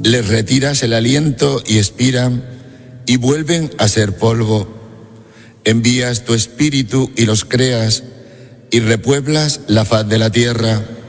les retiras el aliento y expiran y vuelven a ser polvo. Envías tu espíritu y los creas y repueblas la faz de la tierra.